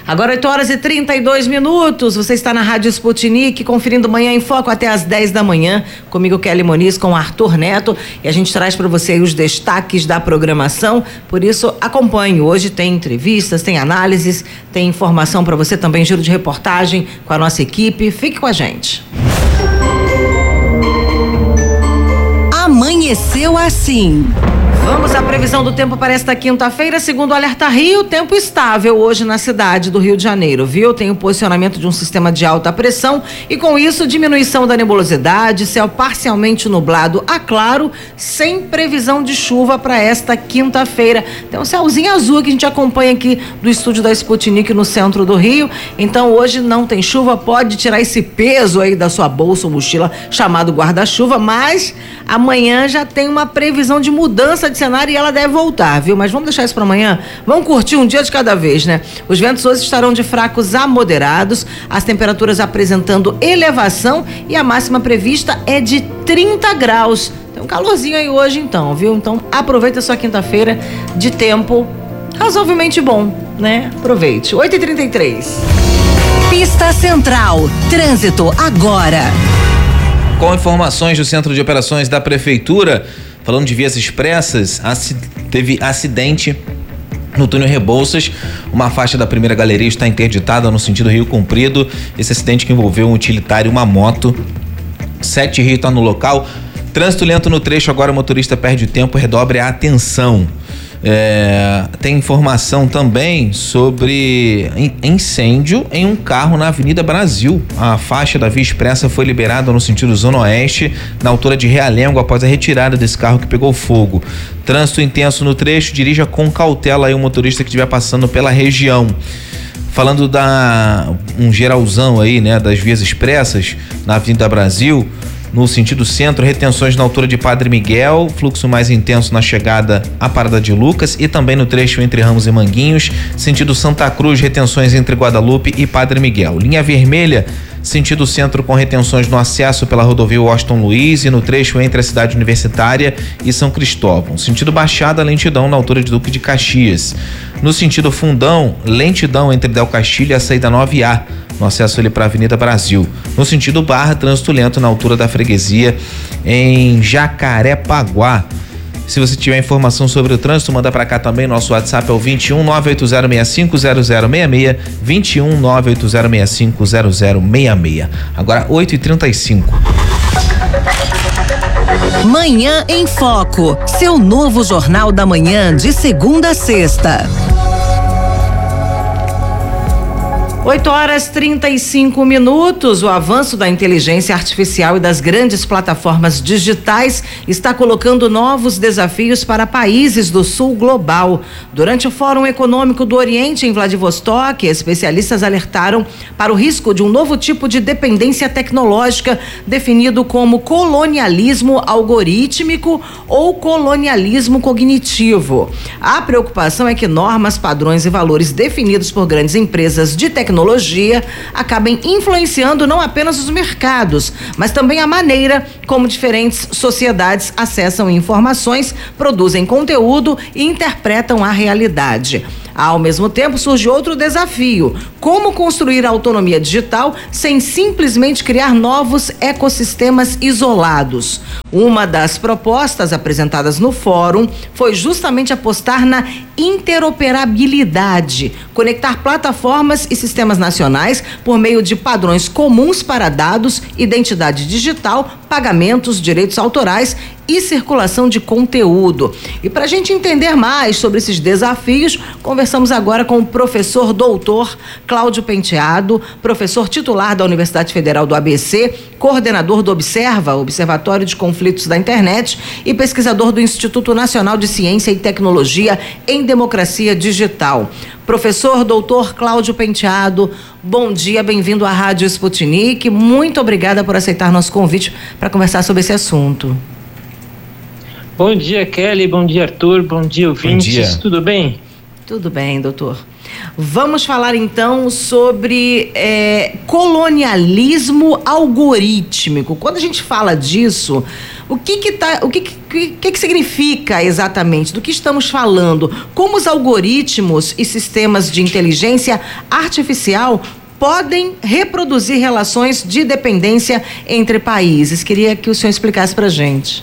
Agora 8h32. Você está na Rádio Sputnik, conferindo Manhã em Foco até às 10 da manhã. Comigo, Kelly Moniz, com Arthur Neto. E a gente traz para você aí os destaques da programação. Por isso, acompanhe. Hoje tem entrevistas, tem análises, tem informação para você também, giro de reportagem com a nossa equipe. Fique com a gente. Amanheceu assim. Vamos à previsão do tempo para esta quinta-feira. Segundo o Alerta Rio, tempo estável hoje na cidade do Rio de Janeiro, viu? Tem o posicionamento de um sistema de alta pressão e com isso diminuição da nebulosidade, céu parcialmente nublado a claro, sem previsão de chuva para esta quinta-feira. Tem um céuzinho azul que a gente acompanha aqui do estúdio da Sputnik no centro do Rio. Então hoje não tem chuva, pode tirar esse peso aí da sua bolsa ou mochila chamado guarda-chuva, mas amanhã já tem uma previsão de mudança de cenário e ela deve voltar, viu? Mas vamos deixar isso para amanhã? Vamos curtir um dia de cada vez, né? Os ventos hoje estarão de fracos a moderados, as temperaturas apresentando elevação e a máxima prevista é de 30 graus. Tem um calorzinho aí hoje então, viu? Então aproveita a sua quinta-feira de tempo razoavelmente bom, né? Aproveite. 8h33. Pista Central. Trânsito agora. Com informações do Centro de Operações da Prefeitura, falando de vias expressas, teve acidente no túnel Rebouças. Uma faixa da primeira galeria está interditada no sentido Rio Comprido. Esse acidente que envolveu um utilitário e uma moto. 7 Rio está no local. Trânsito lento no trecho, agora o motorista perde tempo, redobre a atenção. Tem informação também sobre incêndio em um carro na Avenida Brasil. A faixa da via expressa foi liberada no sentido zona oeste, na altura de Realengo, após a retirada desse carro que pegou fogo. Trânsito intenso no trecho, dirija com cautela aí o motorista que estiver passando pela região. Falando um geralzão aí, né, das vias expressas na Avenida Brasil, no sentido centro, retenções na altura de Padre Miguel, fluxo mais intenso na chegada à Parada de Lucas e também no trecho entre Ramos e Manguinhos, sentido Santa Cruz, retenções entre Guadalupe e Padre Miguel. Linha vermelha, sentido centro com retenções no acesso pela rodovia Washington Luiz e no trecho entre a cidade universitária e São Cristóvão. Sentido Baixada, lentidão na altura de Duque de Caxias. No sentido Fundão, lentidão entre Del Castilho e a saída 9A, no acesso ali para a Avenida Brasil. No sentido Barra, trânsito lento na altura da freguesia em Jacarepaguá. Se você tiver informação sobre o trânsito, manda para cá também. Nosso WhatsApp é o 21 980650066, 21 980650066. Agora 8h35. Manhã em Foco, seu novo jornal da manhã de segunda a sexta. 8h35. O avanço da inteligência artificial e das grandes plataformas digitais está colocando novos desafios para países do sul global. Durante o Fórum Econômico do Oriente em Vladivostok, especialistas alertaram para o risco de um novo tipo de dependência tecnológica definido como colonialismo algorítmico ou colonialismo cognitivo. A preocupação é que normas, padrões e valores definidos por grandes empresas de tecnologia acabem influenciando não apenas os mercados, mas também a maneira como diferentes sociedades acessam informações, produzem conteúdo e interpretam a realidade. Ao mesmo tempo, surge outro desafio: como construir a autonomia digital sem simplesmente criar novos ecossistemas isolados. Uma das propostas apresentadas no fórum foi justamente apostar na interoperabilidade, conectar plataformas e sistemas nacionais por meio de padrões comuns para dados, identidade digital, pagamentos, direitos autorais e circulação de conteúdo. E para a gente entender mais sobre esses desafios, conversamos agora com o professor doutor Cláudio Penteado, professor titular da Universidade Federal do ABC, coordenador do Observatório de Conflitos da Internet e pesquisador do Instituto Nacional de Ciência e Tecnologia em Democracia Digital. Professor doutor Cláudio Penteado, bom dia, bem-vindo à Rádio Sputnik. Muito obrigada por aceitar nosso convite para conversar sobre esse assunto. Bom dia, Kelly, bom dia, Arthur, bom dia, ouvintes, bom dia. Tudo bem? Tudo bem, doutor. Vamos falar então sobre colonialismo algorítmico. Quando a gente fala disso, O que significa exatamente? Do que estamos falando? Como os algoritmos e sistemas de inteligência artificial podem reproduzir relações de dependência entre países? Queria que o senhor explicasse para a gente.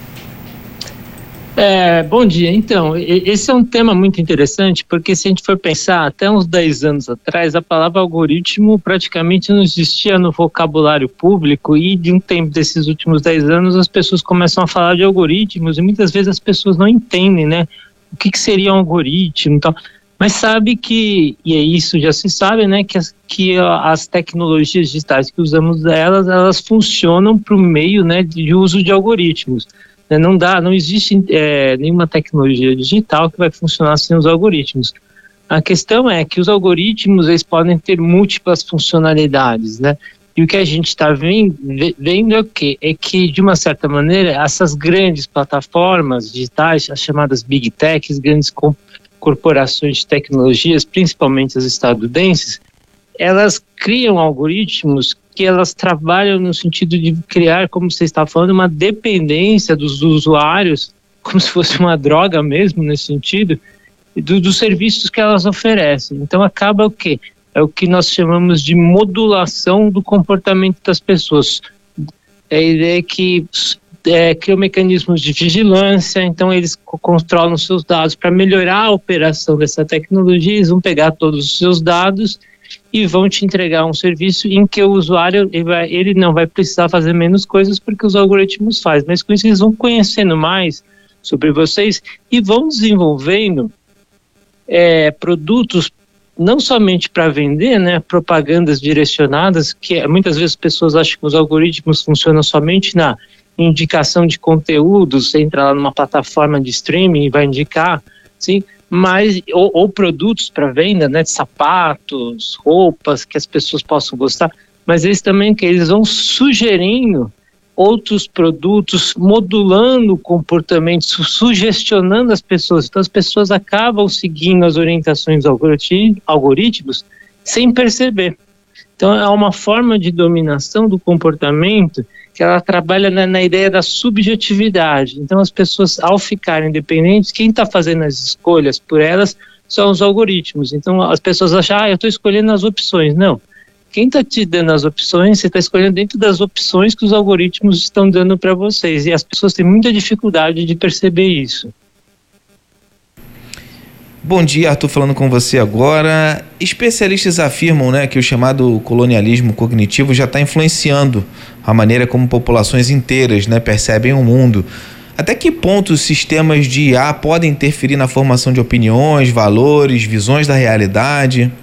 Bom dia. Então, esse é um tema muito interessante, porque se a gente for pensar, até uns 10 anos atrás, a palavra algoritmo praticamente não existia no vocabulário público, e de um tempo desses últimos 10 anos as pessoas começam a falar de algoritmos, e muitas vezes as pessoas não entendem, né, o que seria um algoritmo e tal. Mas sabe que, e isso já se sabe, né, que as tecnologias digitais que usamos elas funcionam por meio, né, de uso de algoritmos. Não existe nenhuma tecnologia digital que vai funcionar sem os algoritmos. A questão é que os algoritmos, eles podem ter múltiplas funcionalidades, né? E o que a gente está vendo é o quê? É que, de uma certa maneira, essas grandes plataformas digitais, as chamadas Big Techs, grandes corporações de tecnologias, principalmente as estadunidenses, elas criam algoritmos que elas trabalham no sentido de criar, como você está falando, uma dependência dos usuários, como se fosse uma droga mesmo, nesse sentido, dos serviços que elas oferecem. Então acaba o quê? É o que nós chamamos de modulação do comportamento das pessoas. A ideia é que criam mecanismos de vigilância, então eles controlam seus dados para melhorar a operação dessa tecnologia. Eles vão pegar todos os seus dados e vão te entregar um serviço em que o usuário ele não vai precisar fazer menos coisas, porque os algoritmos fazem, mas com isso eles vão conhecendo mais sobre vocês e vão desenvolvendo produtos não somente para vender, né, propagandas direcionadas, que muitas vezes as pessoas acham que os algoritmos funcionam somente na indicação de conteúdos. Você entra lá numa plataforma de streaming e vai indicar, sim, mas, ou produtos para venda, né, de sapatos, roupas que as pessoas possam gostar, mas eles também eles vão sugerindo outros produtos, modulando o comportamento, sugestionando as pessoas. Então as pessoas acabam seguindo as orientações dos algoritmos sem perceber. Então é uma forma de dominação do comportamento que ela trabalha na ideia da subjetividade. Então as pessoas, ao ficarem independentes, quem está fazendo as escolhas por elas são os algoritmos. Então as pessoas acham, eu estou escolhendo as opções. Não, quem está te dando as opções, você está escolhendo dentro das opções que os algoritmos estão dando para vocês, e as pessoas têm muita dificuldade de perceber isso. Bom dia, Arthur, falando com você agora. Especialistas afirmam, né, que o chamado colonialismo cognitivo já está influenciando a maneira como populações inteiras, né, percebem o mundo. Até que ponto os sistemas de IA podem interferir na formação de opiniões, valores, visões da realidade?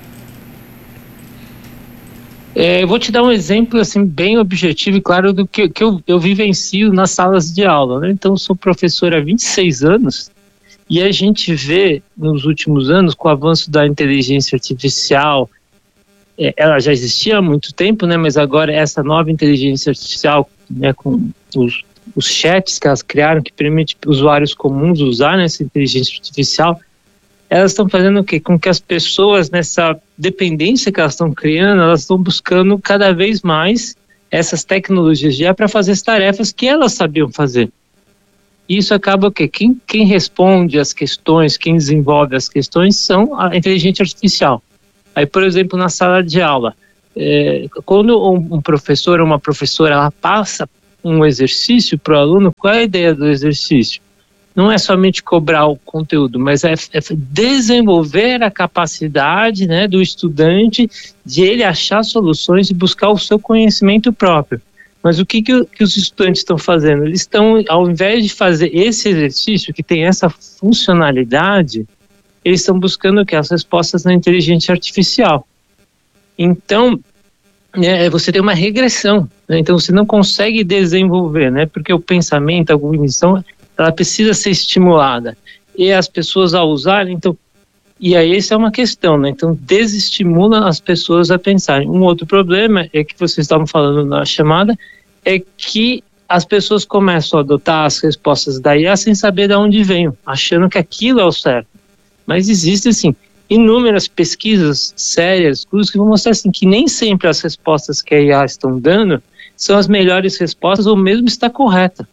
Eu vou te dar um exemplo assim, bem objetivo e claro do que eu vivencio nas salas de aula, né? Então, eu sou professor há 26 anos. E a gente vê, nos últimos anos, com o avanço da inteligência artificial, ela já existia há muito tempo, né, mas agora essa nova inteligência artificial, né, com os chats que elas criaram, que permite usuários comuns usar essa inteligência artificial, elas estão fazendo o quê? Com que as pessoas, nessa dependência que elas estão criando, elas estão buscando cada vez mais essas tecnologias já para fazer as tarefas que elas sabiam fazer. Isso acaba o quê? Quem responde as questões, quem desenvolve as questões são a inteligência artificial. Aí, por exemplo, na sala de aula, quando um professor ou uma professora ela passa um exercício para o aluno, qual é a ideia do exercício? Não é somente cobrar o conteúdo, mas é desenvolver a capacidade, né, do estudante de ele achar soluções e buscar o seu conhecimento próprio. Mas o que os estudantes estão fazendo? Eles estão, ao invés de fazer esse exercício que tem essa funcionalidade, eles estão buscando o quê? As respostas na inteligência artificial. Então, você tem uma regressão, né? Então você não consegue desenvolver, né? Porque o pensamento, a cognição, ela precisa ser estimulada. E as pessoas ao usarem, então, e aí essa é uma questão, né? Então desestimula as pessoas a pensarem. Um outro problema é que vocês estavam falando na chamada, é que as pessoas começam a adotar as respostas da IA sem saber de onde vêm, achando que aquilo é o certo. Mas existem, assim, inúmeras pesquisas sérias, estudos que vão mostrar assim, que nem sempre as respostas que a IA estão dando são as melhores respostas ou mesmo está correta.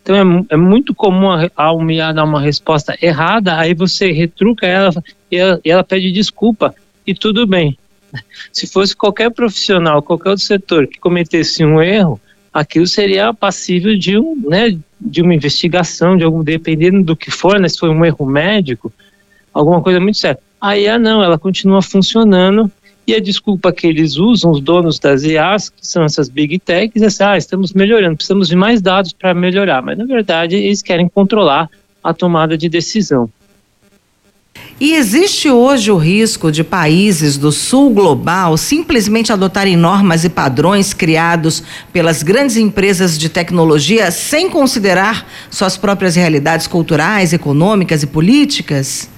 Então é muito comum a UMIA dar uma resposta errada, aí você retruca ela e ela pede desculpa, e tudo bem. Se fosse qualquer profissional, qualquer outro setor que cometesse um erro, aquilo seria passível de uma investigação, dependendo do que for, né, se foi um erro médico, alguma coisa muito séria. Aí não, ela continua funcionando, e a desculpa que eles usam, os donos das IAs, que são essas big techs, é assim, estamos melhorando, precisamos de mais dados para melhorar, mas na verdade eles querem controlar a tomada de decisão. E existe hoje o risco de países do sul global simplesmente adotarem normas e padrões criados pelas grandes empresas de tecnologia sem considerar suas próprias realidades culturais, econômicas e políticas?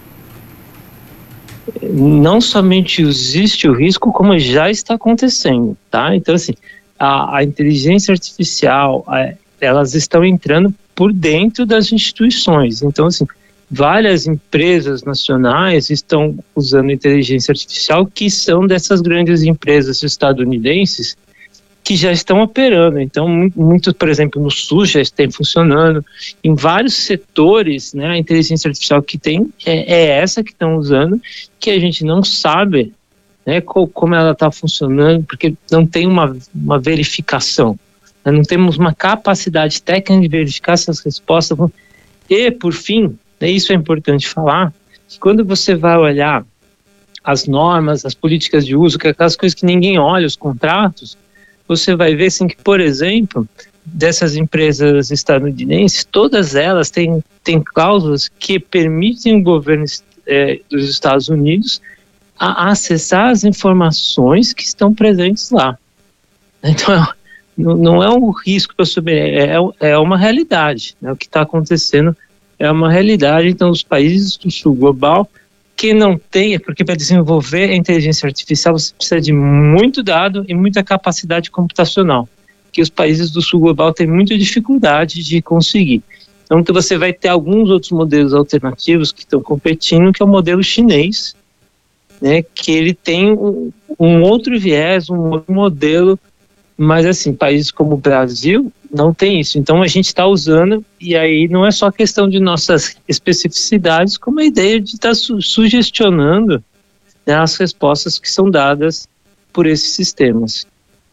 Não somente existe o risco, como já está acontecendo, tá? Então, assim, a inteligência artificial, elas estão entrando por dentro das instituições. Então, assim, várias empresas nacionais estão usando inteligência artificial, que são dessas grandes empresas estadunidenses que já estão operando. Então, muito, por exemplo, no Sul já tem funcionando. Em vários setores, né, a inteligência artificial que tem é essa que estão usando, que a gente não sabe, né, como ela está funcionando, porque não tem uma verificação. Né, não temos uma capacidade técnica de verificar essas respostas. E, por fim, isso é importante falar, que quando você vai olhar as normas, as políticas de uso, que é aquelas coisas que ninguém olha, os contratos, você vai ver assim, que, por exemplo, dessas empresas estadunidenses, todas elas têm cláusulas que permitem o governo dos Estados Unidos a acessar as informações que estão presentes lá. Então, não é um risco para soberania, é uma realidade, né? O que está acontecendo é uma realidade. Então, os países do sul global que não tem, porque para desenvolver a inteligência artificial você precisa de muito dado e muita capacidade computacional, que os países do sul global têm muita dificuldade de conseguir. Então você vai ter alguns outros modelos alternativos que estão competindo, que é o modelo chinês, né, que ele tem um outro viés, um outro modelo, mas assim, países como o Brasil não tem isso. Então a gente está usando, e aí não é só questão de nossas especificidades, como a ideia de estar sugestionando, né, as respostas que são dadas por esses sistemas.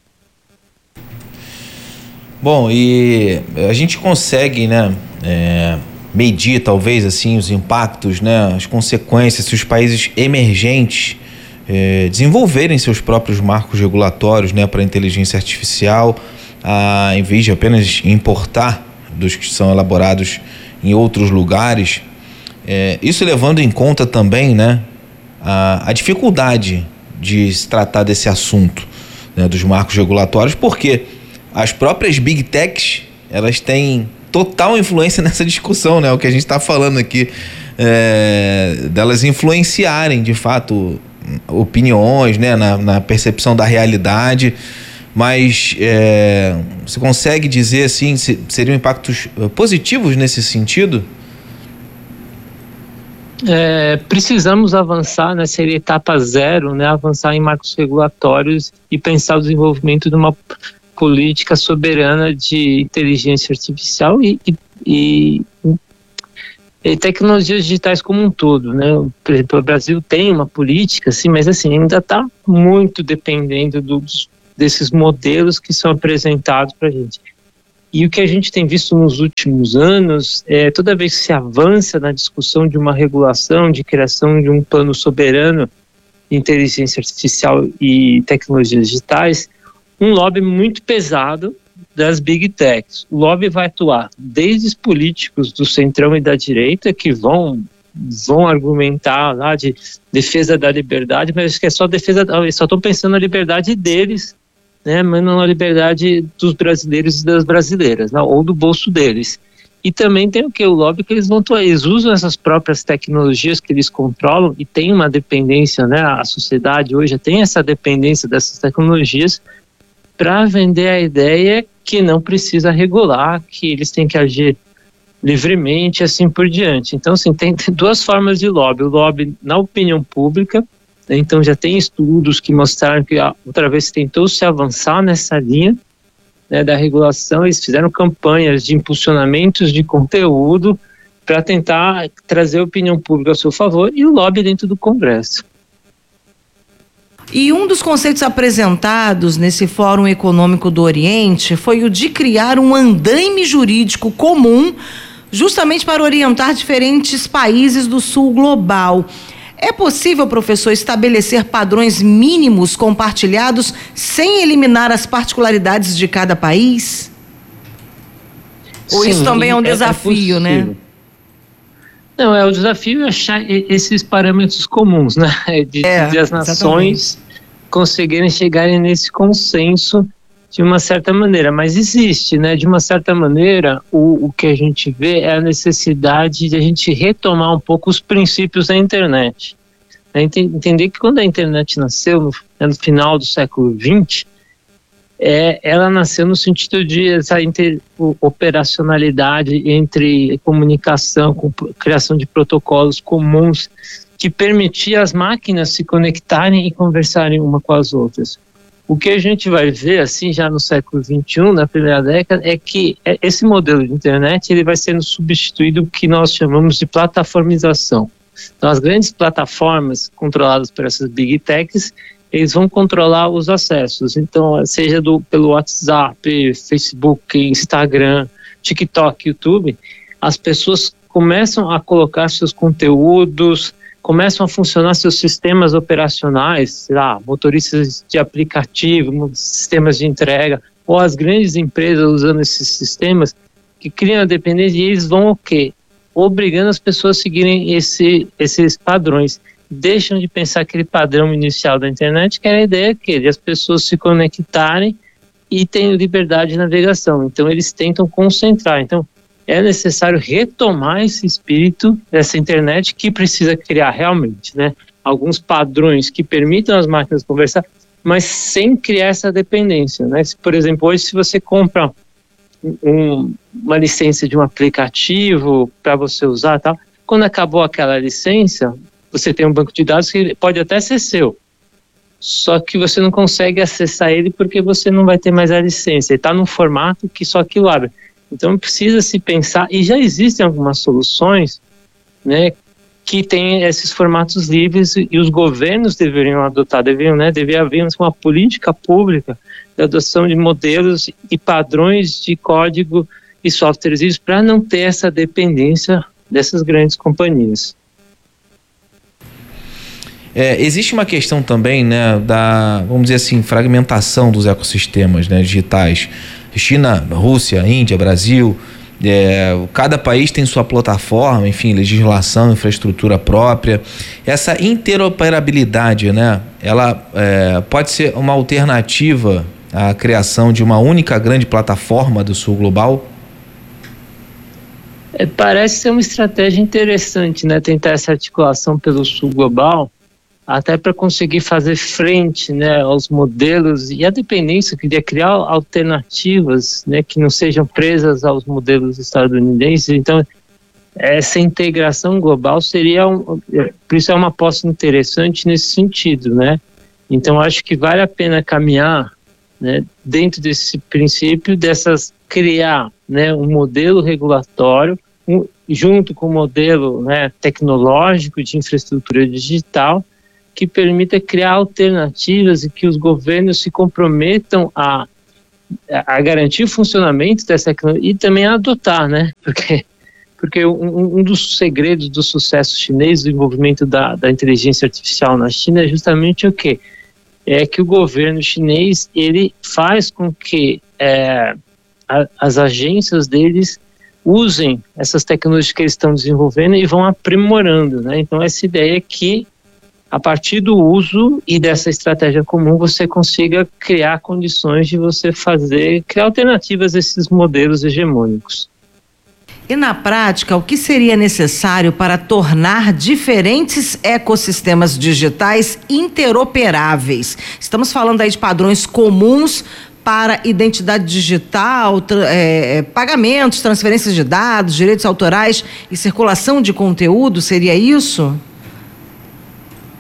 Bom, e a gente consegue, né, medir talvez assim os impactos, né, as consequências, se os países emergentes desenvolverem seus próprios marcos regulatórios, né, para a inteligência artificial, em vez de apenas importar dos que são elaborados em outros lugares, isso levando em conta também, né, a dificuldade de se tratar desse assunto, né, dos marcos regulatórios, porque as próprias Big Techs, elas têm total influência nessa discussão, né, o que a gente está falando aqui, delas influenciarem de fato opiniões, né, na percepção da realidade, mas você consegue dizer assim, seriam impactos positivos nesse sentido? Precisamos avançar, né, seria etapa zero, né, avançar em marcos regulatórios e pensar o desenvolvimento de uma política soberana de inteligência artificial e tecnologias digitais como um todo, né? Por exemplo, o Brasil tem uma política, sim, mas assim, ainda está muito dependendo desses modelos que são apresentados para a gente. E o que a gente tem visto nos últimos anos, toda vez que se avança na discussão de uma regulação, de criação de um plano soberano de inteligência artificial e tecnologias digitais, um lobby muito pesado das Big Techs. O lobby vai atuar desde os políticos do centrão e da direita, que vão argumentar lá de defesa da liberdade, mas acho que é só defesa, eles só estão pensando na liberdade deles, né, mas não na liberdade dos brasileiros e das brasileiras, né, ou do bolso deles. E também tem o lobby que eles usam essas próprias tecnologias que eles controlam e tem uma dependência, né, a sociedade hoje tem essa dependência dessas tecnologias para vender a ideia que não precisa regular, que eles têm que agir livremente e assim por diante. Então, assim, tem duas formas de lobby. O lobby na opinião pública, né, então já tem estudos que mostraram que outra vez tentou se avançar nessa linha, né, da regulação, eles fizeram campanhas de impulsionamentos de conteúdo para tentar trazer a opinião pública a seu favor e o lobby dentro do Congresso. E um dos conceitos apresentados nesse Fórum Econômico do Oriente foi o de criar um andaime jurídico comum, justamente para orientar diferentes países do sul global. É possível, professor, estabelecer padrões mínimos compartilhados sem eliminar as particularidades de cada país? Ou Sim, isso também é um desafio, né? Não, o desafio é achar esses parâmetros comuns, né? De as nações conseguirem chegarem nesse consenso de uma certa maneira. Mas existe, né? De uma certa maneira, o que a gente vê é a necessidade de a gente retomar um pouco os princípios da internet. Entender que quando a internet nasceu, no final do século XX, ela nasceu no sentido de essa interoperacionalidade entre comunicação, com criação de protocolos comuns que permitia as máquinas se conectarem e conversarem uma com as outras. O que a gente vai ver, assim, já no século XXI, na primeira década, é que esse modelo de internet ele vai sendo substituído pelo que nós chamamos de plataformização. Então, as grandes plataformas controladas por essas big techs, eles vão controlar os acessos. Então, seja pelo WhatsApp, Facebook, Instagram, TikTok, YouTube, as pessoas começam a colocar seus conteúdos, começam a funcionar seus sistemas operacionais, sei lá, motoristas de aplicativo, sistemas de entrega, ou as grandes empresas usando esses sistemas que criam a dependência e eles vão o quê? Obrigando as pessoas a seguirem esses padrões. Deixam de pensar aquele padrão inicial da internet, que era a ideia de as pessoas se conectarem e terem liberdade de navegação. Então, eles tentam concentrar. Então, é necessário retomar esse espírito dessa internet que precisa criar realmente, né, alguns padrões que permitam as máquinas conversar, mas sem criar essa dependência, né? Por exemplo, hoje, se você compra uma licença de um aplicativo para você usar, tal, quando acabou aquela licença, você tem um banco de dados que pode até ser seu, só que você não consegue acessar ele porque você não vai ter mais a licença, ele está num formato que só aquilo abre. Então precisa se pensar, e já existem algumas soluções, né, que têm esses formatos livres e os governos deveriam adotar, deveria haver uma política pública de adoção de modelos e padrões de código e softwares livres para não ter essa dependência dessas grandes companhias. Existe uma questão também, né, vamos dizer assim, fragmentação dos ecossistemas, né, digitais. China, Rússia, Índia, Brasil, cada país tem sua plataforma, enfim, legislação, infraestrutura própria. Essa interoperabilidade, né, ela pode ser uma alternativa à criação de uma única grande plataforma do sul global? Parece ser uma estratégia interessante, né, tentar essa articulação pelo sul global, até para conseguir fazer frente, né, aos modelos e a dependência, queria criar alternativas, né, que não sejam presas aos modelos estadunidenses. Então, essa integração global seria, por isso é uma aposta interessante nesse sentido, né? Então, acho que vale a pena caminhar, né, dentro desse princípio, criar, né, um modelo regulatório, junto com o modelo, né, tecnológico de infraestrutura digital, que permita criar alternativas e que os governos se comprometam a garantir o funcionamento dessa tecnologia e também a adotar, né? Porque um dos segredos do sucesso chinês, do desenvolvimento da inteligência artificial na China, é justamente o quê? É que o governo chinês, ele faz com que as agências deles usem essas tecnologias que eles estão desenvolvendo e vão aprimorando, né? Então, essa ideia é que a partir do uso e dessa estratégia comum, você consiga criar condições de você criar alternativas a esses modelos hegemônicos. E na prática, o que seria necessário para tornar diferentes ecossistemas digitais interoperáveis? Estamos falando aí de padrões comuns para identidade digital, pagamentos, transferências de dados, direitos autorais e circulação de conteúdo, seria isso?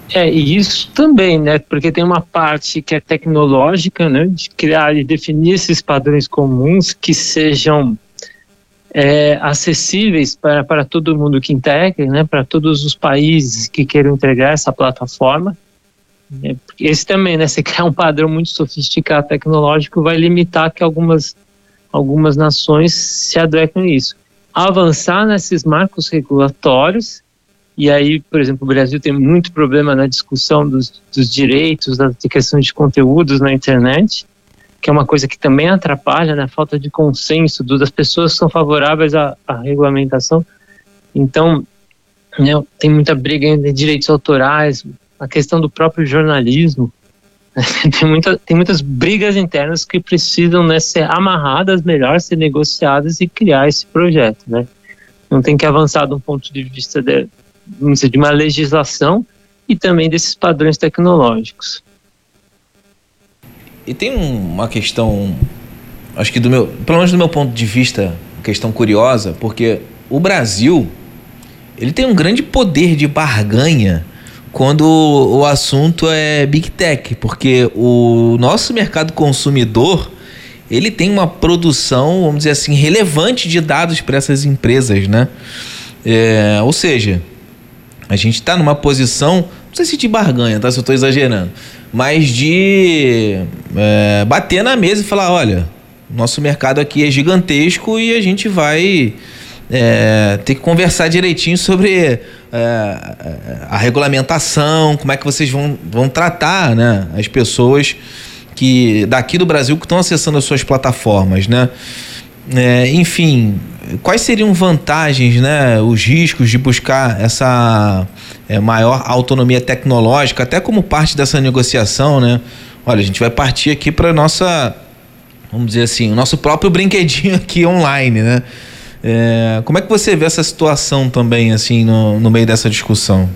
E isso também, né? Porque tem uma parte que é tecnológica, né? De criar e definir esses padrões comuns que sejam acessíveis para todo mundo que integre, né? Para todos os países que queiram integrar essa plataforma. Esse também, né? Você criar um padrão muito sofisticado tecnológico vai limitar que algumas nações se adequem a isso. Avançar nesses marcos regulatórios. E aí, por exemplo, o Brasil tem muito problema na discussão dos direitos, da questão de conteúdos na internet, que é uma coisa que também atrapalha, né? A falta de consenso das pessoas que são favoráveis à regulamentação. Então, né, tem muita briga entre direitos autorais, a questão do próprio jornalismo. Tem muitas brigas internas que precisam, né, ser amarradas melhor, ser negociadas e criar esse projeto, né? Não tem que avançar de um ponto de vista de uma legislação e também desses padrões tecnológicos. E tem uma questão, acho que pelo menos do meu ponto de vista, questão curiosa, porque o Brasil, ele tem um grande poder de barganha quando o assunto é Big Tech, porque o nosso mercado consumidor, ele tem uma produção, vamos dizer assim, relevante de dados para essas empresas, né? Ou seja, a gente está numa posição, não sei se de barganha, tá? Se eu estou exagerando, mas de bater na mesa e falar, olha, nosso mercado aqui é gigantesco e a gente vai ter que conversar direitinho sobre a regulamentação, como é que vocês vão tratar, né, as pessoas daqui do Brasil que estão acessando as suas plataformas, né? Enfim, quais seriam vantagens, né, os riscos de buscar essa maior autonomia tecnológica, até como parte dessa negociação, né? Olha, a gente vai partir aqui para nossa, vamos dizer assim, o nosso próprio brinquedinho aqui online, né? Como é que você vê essa situação também, assim, no meio dessa discussão?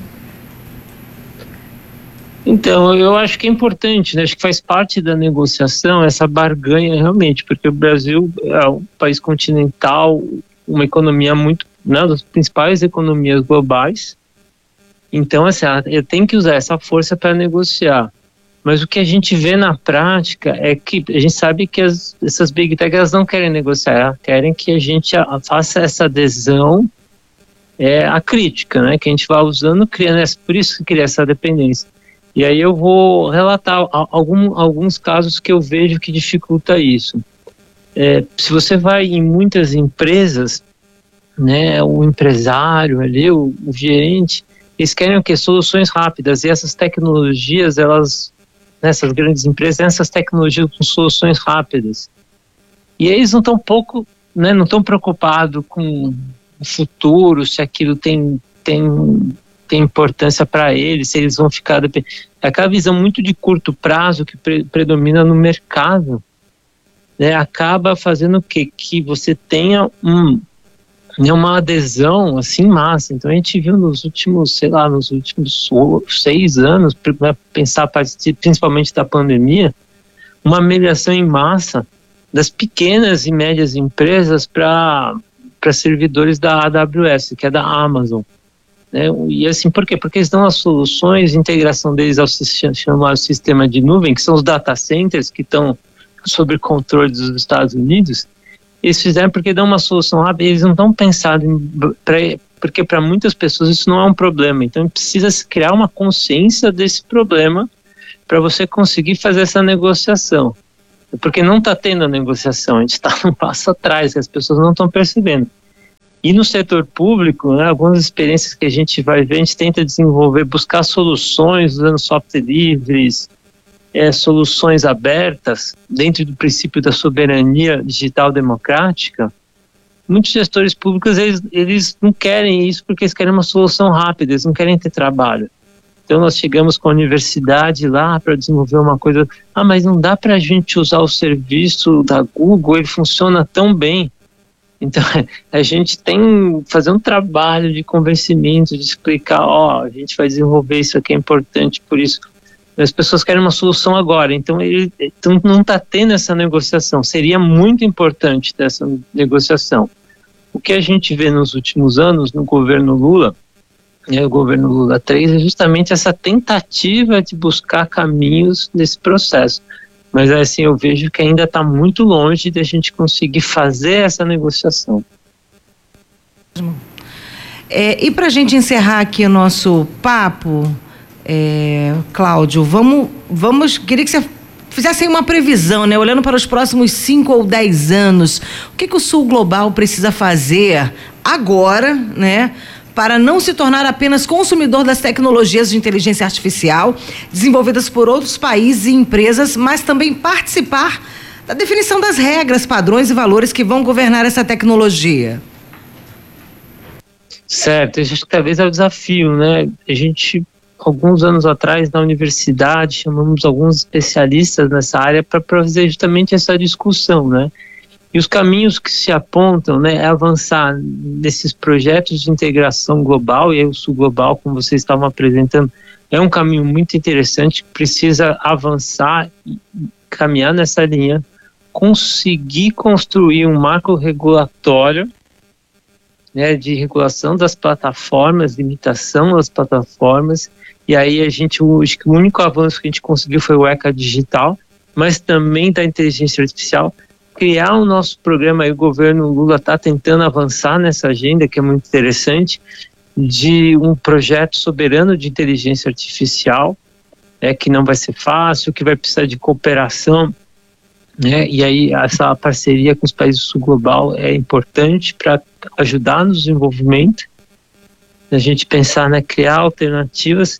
Então, eu acho que é importante, né? Acho que faz parte da negociação essa barganha realmente, porque o Brasil é um país continental, uma economia muito, né, das principais economias globais. Então, assim, eu tenho que usar essa força para negociar. Mas o que a gente vê na prática é que a gente sabe que essas Big Tech, elas não querem negociar, elas querem que a gente faça essa adesão à crítica, né? Que a gente vai usando, criando, por isso que cria essa dependência. E aí eu vou relatar alguns casos que eu vejo que dificulta isso. Se você vai em muitas empresas, né, o empresário ali, o gerente, eles querem o quê? Soluções rápidas. E essas tecnologias, nessas grandes empresas, essas tecnologias com soluções rápidas. E eles não estão preocupados com o futuro, se aquilo tem importância para eles, se eles vão ficar dependentes. É aquela visão muito de curto prazo que predomina no mercado, né, acaba fazendo o quê? Que você tenha uma adesão assim massa. Então a gente viu nos últimos 6 anos, pensar principalmente da pandemia, uma migração em massa das pequenas e médias empresas para servidores da AWS, que é da Amazon. E assim, por quê? Porque eles dão as soluções de integração deles ao chamado sistema de nuvem, que são os data centers que estão sob controle dos Estados Unidos. Eles fizeram porque dão uma solução rápida, eles não estão pensados porque para muitas pessoas isso não é um problema. Então precisa se criar uma consciência desse problema para você conseguir fazer essa negociação. Porque não está tendo a negociação, a gente está um passo atrás, que as pessoas não estão percebendo. E no setor público, né, algumas experiências que a gente vai ver, a gente tenta desenvolver, buscar soluções usando software livres, soluções abertas, dentro do princípio da soberania digital democrática. Muitos gestores públicos, eles não querem isso porque eles querem uma solução rápida, eles não querem ter trabalho. Então nós chegamos com a universidade lá para desenvolver uma coisa, mas não dá para a gente usar o serviço da Google, ele funciona tão bem. Então, a gente tem que fazer um trabalho de convencimento, de explicar, a gente vai desenvolver isso aqui, é importante por isso. As pessoas querem uma solução agora, então não está tendo essa negociação. Seria muito importante ter essa negociação. O que a gente vê nos últimos anos no governo Lula o governo Lula 3, é justamente essa tentativa de buscar caminhos nesse processo. Mas assim, eu vejo que ainda está muito longe de a gente conseguir fazer essa negociação. E para a gente encerrar aqui o nosso papo, Cláudio, queria que você fizesse aí uma previsão, né? Olhando para os próximos 5 ou 10 anos, o que o Sul Global precisa fazer agora, né? Para não se tornar apenas consumidor das tecnologias de inteligência artificial desenvolvidas por outros países e empresas, mas também participar da definição das regras, padrões e valores que vão governar essa tecnologia. Certo, acho que talvez é o desafio, né? A gente, alguns anos atrás, na universidade, chamamos alguns especialistas nessa área para fazer justamente essa discussão, né? E os caminhos que se apontam, né, é avançar nesses projetos de integração global, e aí o Sul Global, como vocês estavam apresentando, é um caminho muito interessante, que precisa avançar e caminhar nessa linha, conseguir construir um marco regulatório, né, de regulação das plataformas, limitação das plataformas, e aí acho que o único avanço que a gente conseguiu foi o ECA digital, mas também da inteligência artificial. Criar o nosso programa, aí o governo Lula está tentando avançar nessa agenda, que é muito interessante, de um projeto soberano de inteligência artificial, que não vai ser fácil, que vai precisar de cooperação, né? E aí essa parceria com os países do Sul Global é importante para ajudar no desenvolvimento, a gente pensar, né, criar alternativas,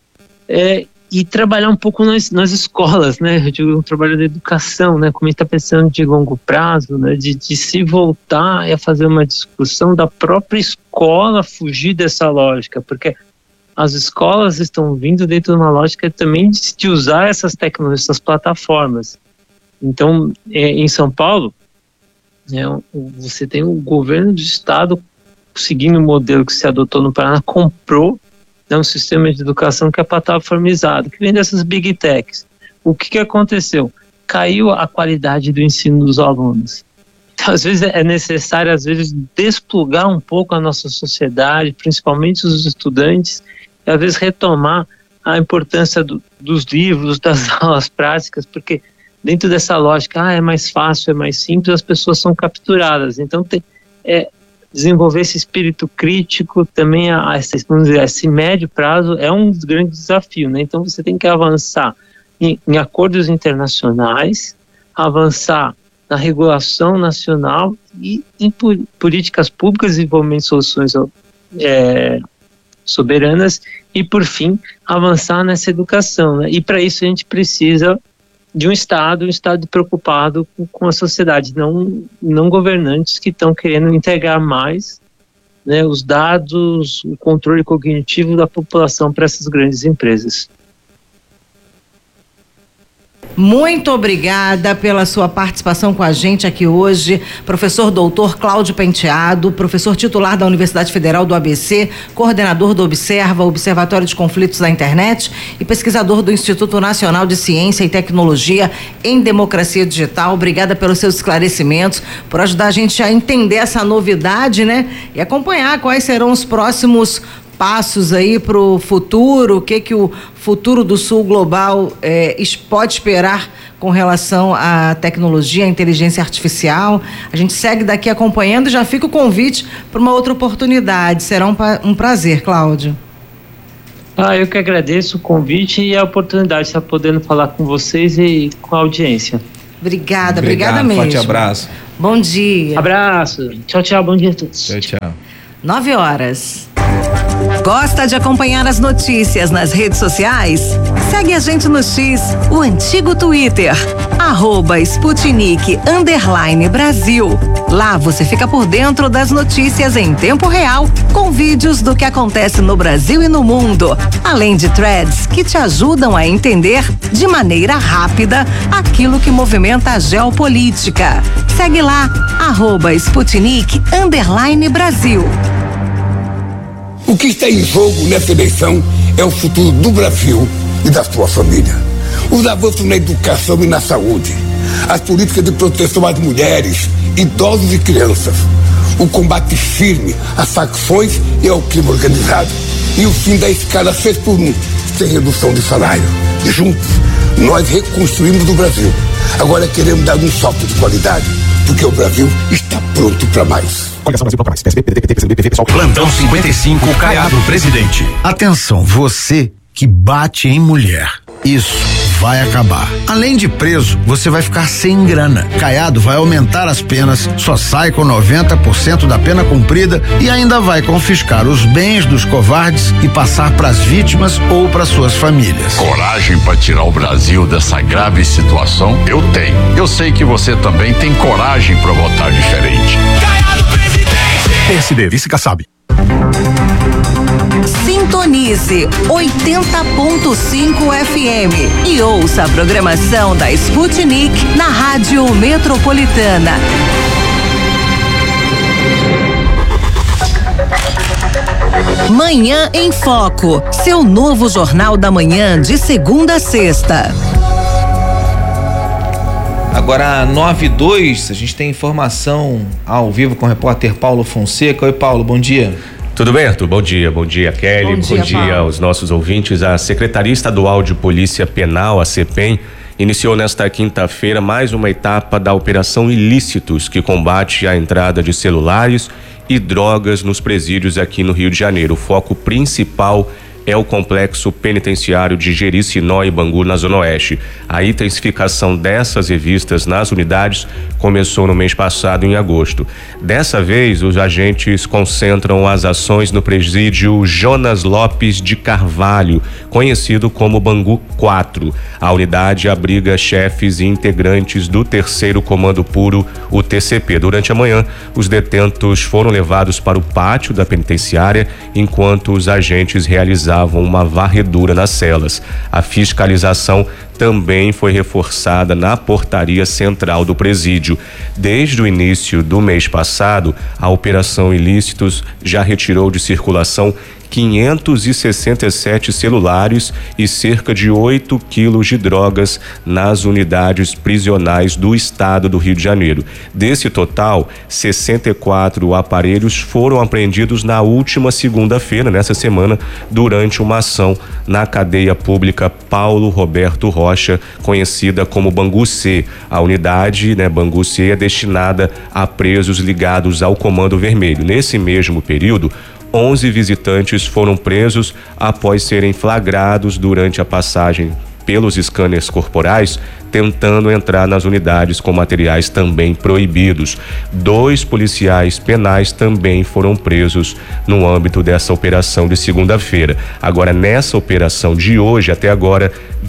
e trabalhar um pouco nas escolas, né? Eu digo, um trabalho da educação, né? Como a gente está pensando de longo prazo, né? De se voltar a fazer uma discussão da própria escola, fugir dessa lógica, porque as escolas estão vindo dentro de uma lógica também de usar essas tecnologias, essas plataformas. Então, em São Paulo, você tem o governo do estado, seguindo o modelo que se adotou no Paraná, comprou um sistema de educação que é plataformizado, que vem dessas big techs. O que aconteceu? Caiu a qualidade do ensino dos alunos. Então, às vezes é necessário, desplugar um pouco a nossa sociedade, principalmente os estudantes, e às vezes retomar a importância dos livros, das aulas práticas, porque dentro dessa lógica, é mais fácil, é mais simples, as pessoas são capturadas. Então, desenvolver esse espírito crítico também, vamos dizer, esse médio prazo é um grande desafio, né? Então você tem que avançar em acordos internacionais, avançar na regulação nacional e em políticas públicas, desenvolvimento de soluções soberanas e, por fim, avançar nessa educação, né? E para isso a gente precisa de um Estado preocupado com a sociedade, não governantes que estão querendo integrar mais, né, os dados, o controle cognitivo da população para essas grandes empresas. Muito obrigada pela sua participação com a gente aqui hoje, professor doutor Cláudio Penteado, professor titular da Universidade Federal do ABC, coordenador do Observatório de Conflitos da Internet e pesquisador do Instituto Nacional de Ciência e Tecnologia em Democracia Digital. Obrigada pelos seus esclarecimentos, por ajudar a gente a entender essa novidade, né? E acompanhar quais serão os próximos passos aí para o futuro, o que o futuro do Sul Global pode esperar com relação à tecnologia, à inteligência artificial. A gente segue daqui acompanhando e já fica o convite para uma outra oportunidade. Será um prazer, Cláudio. Eu que agradeço o convite e a oportunidade de estar podendo falar com vocês e com a audiência. Obrigada mesmo. Forte abraço. Bom dia. Abraço. Tchau, bom dia a todos. Tchau. 9h. Gosta de acompanhar as notícias nas redes sociais? Segue a gente no X, o antigo Twitter, @Sputnik_Brasil. Lá você fica por dentro das notícias em tempo real, com vídeos do que acontece no Brasil e no mundo, além de threads que te ajudam a entender de maneira rápida aquilo que movimenta a geopolítica. Segue lá, @Sputnik_Brasil. O que está em jogo nessa eleição é o futuro do Brasil e da sua família. Os avanços na educação e na saúde, as políticas de proteção às mulheres, idosos e crianças, o combate firme às facções e ao crime organizado e o fim da escala 6 por 1, sem redução de salário. Juntos, nós reconstruímos o Brasil. Agora queremos dar um salto de qualidade, porque o Brasil está pronto para mais. Coligação Brasil Proclamais, PSB, PDT, PCB, pessoal. Plantão 55, Caiado, presidente. Atenção, você que bate em mulher. Isso vai acabar. Além de preso, você vai ficar sem grana. Caiado vai aumentar as penas, só sai com 90% da pena cumprida e ainda vai confiscar os bens dos covardes e passar para as vítimas ou para suas famílias. Coragem para tirar o Brasil dessa grave situação? Eu tenho. Eu sei que você também tem coragem para votar diferente. Caiado, presidente! PSB, vice Kassab. Sintonize 80.5 FM e ouça a programação da Sputnik na Rádio Metropolitana. Manhã em Foco, seu novo jornal da manhã de segunda a sexta. Agora, 9:02, a gente tem informação ao vivo com o repórter Paulo Fonseca. Oi, Paulo, bom dia. Tudo bem, Arthur? Bom dia Kelly, bom dia aos nossos ouvintes. A Secretaria Estadual de Polícia Penal, a CEPEM, iniciou nesta quinta-feira mais uma etapa da Operação Ilícitos, que combate a entrada de celulares e drogas nos presídios aqui no Rio de Janeiro. O foco principal é o complexo penitenciário de Jericinó e Bangu, na Zona Oeste. A intensificação dessas revistas nas unidades começou no mês passado, em agosto. Dessa vez, os agentes concentram as ações no presídio Jonas Lopes de Carvalho, conhecido como Bangu 4. A unidade abriga chefes e integrantes do 3º Comando Puro, o TCP. Durante a manhã, os detentos foram levados para o pátio da penitenciária, enquanto os agentes realizavam uma varredura nas celas. A fiscalização também foi reforçada na portaria central do presídio. Desde o início do mês passado, a Operação Ilícitos já retirou de circulação 567 celulares e cerca de 8 quilos de drogas nas unidades prisionais do estado do Rio de Janeiro. Desse total, 64 aparelhos foram apreendidos na última segunda-feira, nessa semana, durante uma ação na cadeia pública Paulo Roberto Rocha, conhecida como Bangu C. A unidade, Bangu C, é destinada a presos ligados ao Comando Vermelho. Nesse mesmo período, 11 visitantes foram presos após serem flagrados durante a passagem pelos scanners corporais, tentando entrar nas unidades com materiais também proibidos. 2 policiais penais também foram presos no âmbito dessa operação de segunda-feira. Agora, nessa operação de hoje, até agora,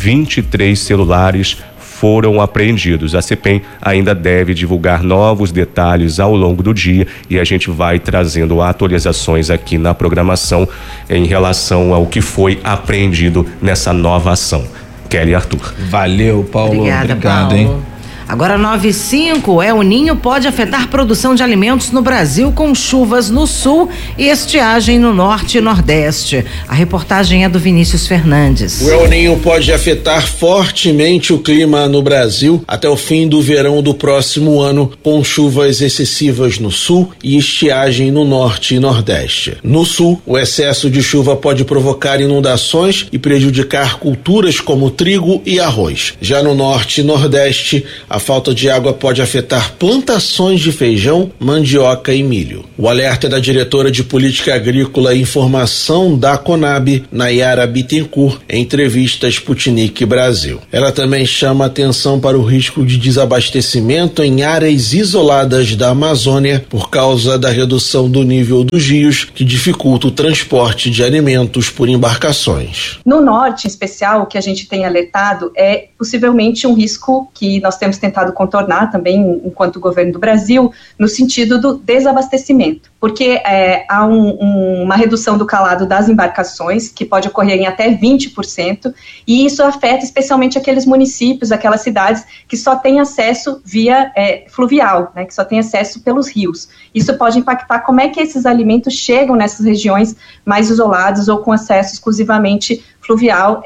23 celulares foram apreendidos. A CEPEM ainda deve divulgar novos detalhes ao longo do dia e a gente vai trazendo atualizações aqui na programação em relação ao que foi apreendido nessa nova ação. Kelly e Arthur. Valeu, Paulo. Obrigado, Paulo. hein? Agora 9:05, El Ninho pode afetar produção de alimentos no Brasil com chuvas no sul e estiagem no norte e nordeste. A reportagem é do Vinícius Fernandes. O El Ninho pode afetar fortemente o clima no Brasil até o fim do verão do próximo ano, com chuvas excessivas no sul e estiagem no norte e nordeste. No sul, o excesso de chuva pode provocar inundações e prejudicar culturas como trigo e arroz. Já no norte e nordeste, a falta de água pode afetar plantações de feijão, mandioca e milho. O alerta é da diretora de Política Agrícola e Informação da Conab, Nayara Bittencourt, em entrevista à Sputnik Brasil. Ela também chama atenção para o risco de desabastecimento em áreas isoladas da Amazônia por causa da redução do nível dos rios, que dificulta o transporte de alimentos por embarcações. No norte, em especial, o que a gente tem alertado é possivelmente um risco que nós temos tentado contornar também enquanto governo do Brasil, no sentido do desabastecimento, porque há uma redução do calado das embarcações, que pode ocorrer em até 20%, e isso afeta especialmente aqueles municípios, aquelas cidades que só têm acesso via fluvial, que só têm acesso pelos rios. Isso pode impactar como é que esses alimentos chegam nessas regiões mais isoladas ou com acesso exclusivamente fluvial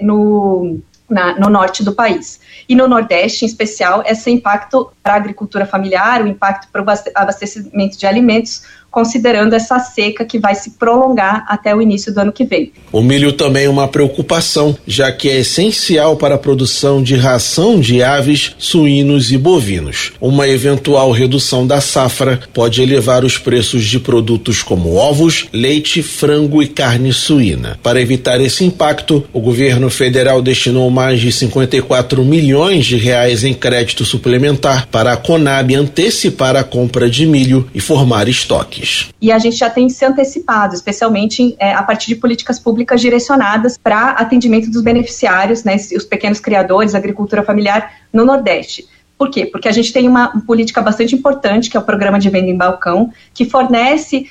no norte do país. E no Nordeste, em especial, esse impacto para a agricultura familiar, o impacto para o abastecimento de alimentos, considerando essa seca que vai se prolongar até o início do ano que vem. O milho também é uma preocupação, já que é essencial para a produção de ração de aves, suínos e bovinos. Uma eventual redução da safra pode elevar os preços de produtos como ovos, leite, frango e carne suína. Para evitar esse impacto, o governo federal destinou mais de 54 milhões de reais em crédito suplementar para a Conab antecipar a compra de milho e formar estoques. E a gente já tem se antecipado, especialmente a partir de políticas públicas direcionadas para atendimento dos beneficiários, né, os pequenos criadores, a agricultura familiar no Nordeste. Por quê? Porque a gente tem uma política bastante importante, que é o Programa de Venda em Balcão, que fornece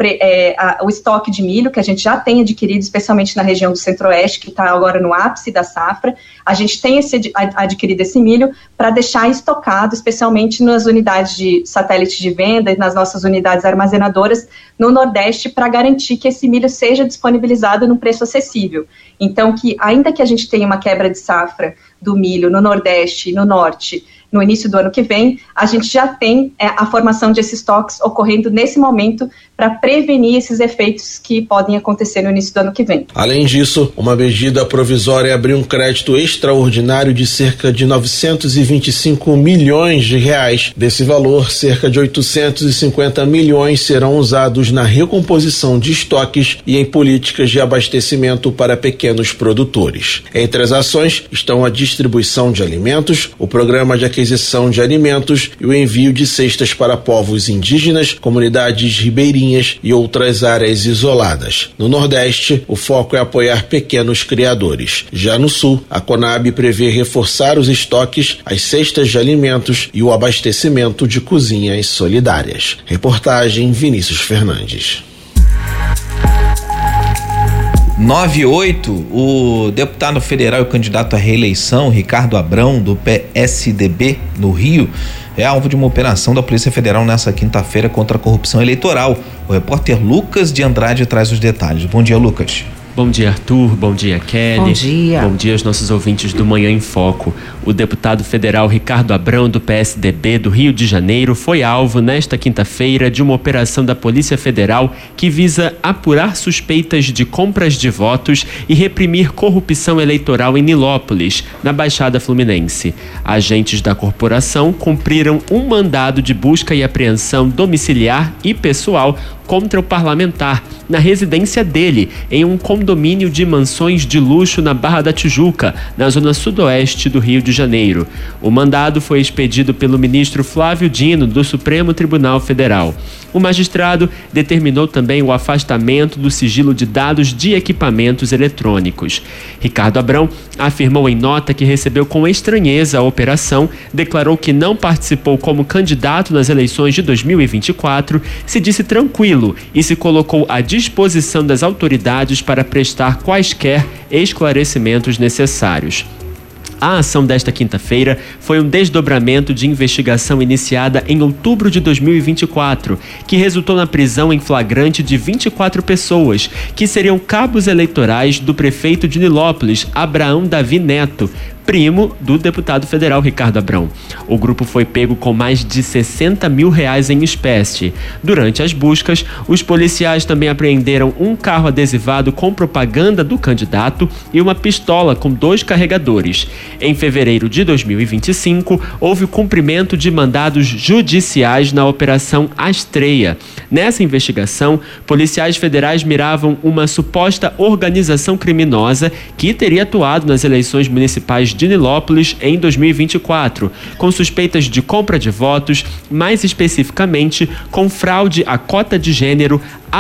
o estoque de milho, que a gente já tem adquirido, especialmente na região do Centro-Oeste, que está agora no ápice da safra. A gente tem adquirido esse milho para deixar estocado, especialmente nas unidades de satélite de venda e nas nossas unidades armazenadoras no Nordeste, para garantir que esse milho seja disponibilizado num preço acessível. Então, ainda que a gente tenha uma quebra de safra do milho no Nordeste e no Norte, no início do ano que vem, a gente já tem a formação de esses estoques ocorrendo nesse momento para prevenir esses efeitos que podem acontecer no início do ano que vem. Além disso, uma medida provisória abriu um crédito extraordinário de cerca de 925 milhões de reais. Desse valor, cerca de 850 milhões serão usados na recomposição de estoques e em políticas de abastecimento para pequenos produtores. Entre as ações estão a distribuição de alimentos, o programa de aquisição de alimentos e o envio de cestas para povos indígenas, comunidades ribeirinhas e outras áreas isoladas. No Nordeste, o foco é apoiar pequenos criadores. Já no Sul, a Conab prevê reforçar os estoques, as cestas de alimentos e o abastecimento de cozinhas solidárias. Reportagem Vinícius Fernandes. 98, o deputado federal e candidato à reeleição, Ricardo Abrão, do PSDB, no Rio, é alvo de uma operação da Polícia Federal nessa quinta-feira contra a corrupção eleitoral. O repórter Lucas de Andrade traz os detalhes. Bom dia, Lucas. Bom dia, Arthur. Bom dia, Kelly. Bom dia. Bom dia aos nossos ouvintes do Manhã em Foco. O deputado federal Ricardo Abrão, do PSDB do Rio de Janeiro, foi alvo nesta quinta-feira de uma operação da Polícia Federal que visa apurar suspeitas de compras de votos e reprimir corrupção eleitoral em Nilópolis, na Baixada Fluminense. Agentes da corporação cumpriram um mandado de busca e apreensão domiciliar e pessoal contra o parlamentar na residência dele, em um condomínio de mansões de luxo na Barra da Tijuca, na zona sudoeste do Rio de Janeiro. O mandado foi expedido pelo ministro Flávio Dino, do Supremo Tribunal Federal. O magistrado determinou também o afastamento do sigilo de dados de equipamentos eletrônicos. Ricardo Abrão afirmou em nota que recebeu com estranheza a operação, declarou que não participou como candidato nas eleições de 2024, se disse tranquilo e se colocou à disposição das autoridades para prestar quaisquer esclarecimentos necessários. A ação desta quinta-feira foi um desdobramento de investigação iniciada em outubro de 2024, que resultou na prisão em flagrante de 24 pessoas, que seriam cabos eleitorais do prefeito de Nilópolis, Abraão Davi Neto, primo do deputado federal Ricardo Abrão. O grupo foi pego com mais de R$60 mil em espécie. Durante as buscas, os policiais também apreenderam um carro adesivado com propaganda do candidato e uma pistola com 2 carregadores. Em fevereiro de 2025, houve o cumprimento de mandados judiciais na Operação Astreia. Nessa investigação, policiais federais miravam uma suposta organização criminosa que teria atuado nas eleições municipais de Nilópolis em 2024, com suspeitas de compra de votos, mais especificamente com fraude à cota de gênero,